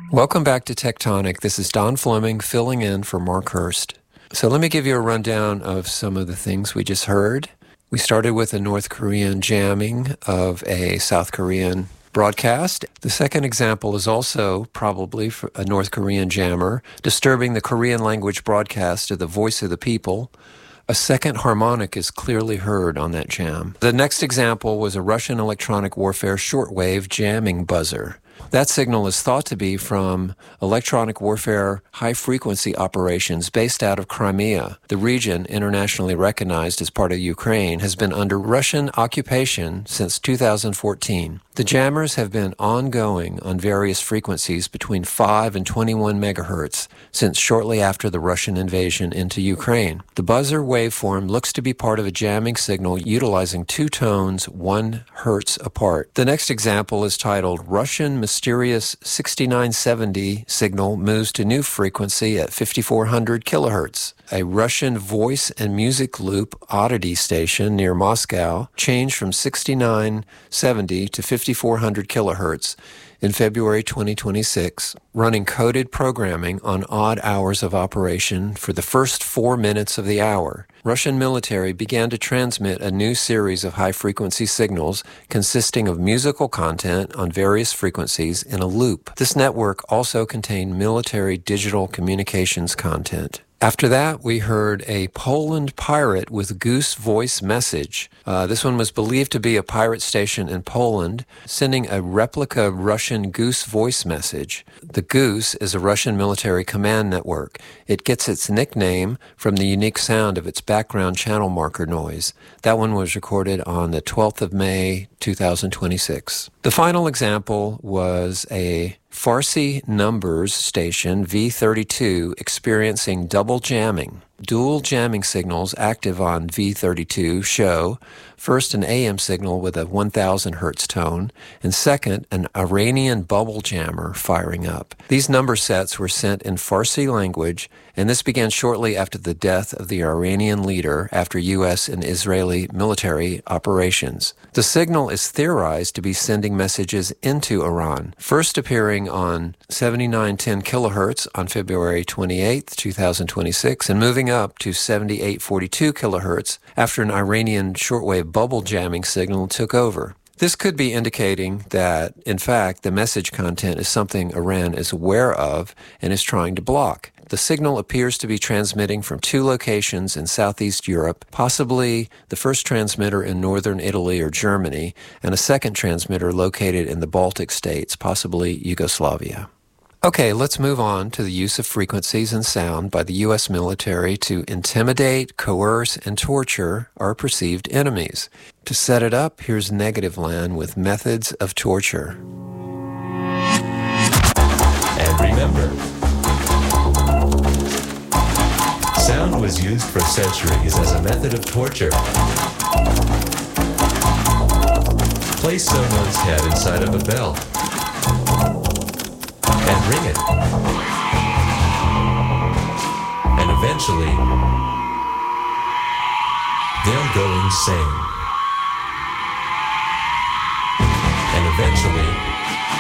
Welcome back to Tectonic. This is Don Fleming filling in for Mark Hurst. So let me give you a rundown of some of the things we just heard. We started with a North Korean jamming of a South Korean broadcast. The second example is also probably a North Korean jammer disturbing the Korean language broadcast of the Voice of the People. A second harmonic is clearly heard on that jam. The next example was a Russian electronic warfare shortwave jamming buzzer. That signal is thought to be from electronic warfare high-frequency operations based out of Crimea. The region, internationally recognized as part of Ukraine, has been under Russian occupation since 2014. The jammers have been ongoing on various frequencies between 5 and 21 megahertz since shortly after the Russian invasion into Ukraine. The buzzer waveform looks to be part of a jamming signal utilizing two tones 1 hertz apart. The next example is titled Russian Mysterious 6970 Signal Moves to New Frequency at 5400 kilohertz. A Russian voice and music loop oddity station near Moscow changed from 6970 to 5400 kilohertz in February 2026, running coded programming on odd hours of operation for the first 4 minutes of the hour. Russian military began to transmit a new series of high-frequency signals consisting of musical content on various frequencies in a loop. This network also contained military digital communications content. After that, we heard a Poland pirate with goose voice message. This one was believed to be a pirate station in Poland, sending a replica Russian goose voice message. The goose is a Russian military command network. It gets its nickname from the unique sound of its background channel marker noise. That one was recorded on the 12th of May, 2026. The final example was a Farsi numbers station V32 experiencing double jamming. Dual jamming signals active on V32 show first an AM signal with a 1000 hertz tone, and second an Iranian bubble jammer firing up. These number sets were sent in Farsi language, and this began shortly after the death of the Iranian leader after U.S. and Israeli military operations. The signal is theorized to be sending messages into Iran, first appearing on 7910 kilohertz on February 28, 2026, and moving up to 7842 kilohertz after an Iranian shortwave bubble jamming signal took over. This could be indicating that, in fact, the message content is something Iran is aware of and is trying to block. The signal appears to be transmitting from two locations in Southeast Europe, possibly the first transmitter in northern Italy or Germany, and a second transmitter located in the Baltic states, possibly Yugoslavia. Okay, let's move on to the use of frequencies and sound by the U.S. military to intimidate, coerce, and torture our perceived enemies. To set it up, here's Negativland with Methods of Torture. And remember, sound was used for centuries as a method of torture. Place someone's head inside of a bell and ring it. And eventually, they'll go insane.